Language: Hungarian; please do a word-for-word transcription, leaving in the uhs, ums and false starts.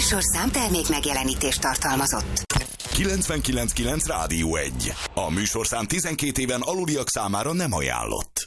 műsorszám termék megjelenítést tartalmazott. kilencvenkilenc pont kilenc Rádió egy. A műsorszám tizenkét éven aluliak számára nem ajánlott.